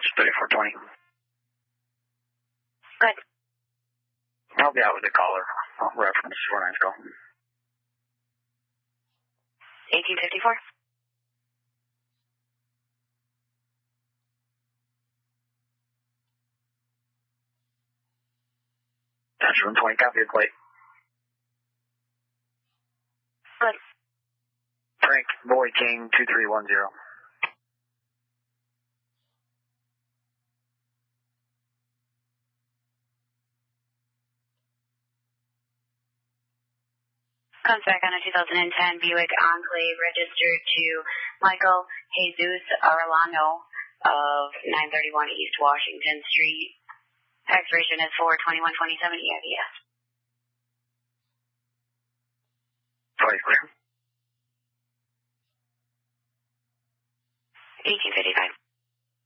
Roger, 3420. Good. I'll be out with the caller. I'll reference 49's call. 1854. Roger, 120, copy your plate. Good. Frank, Boy King, 2310. Comes back on a 2010 Buick Enclave registered to Michael Jesus Arellano of 931 East Washington Street. Expiration is 4/21/27 EIVS. 20 clear. 1855.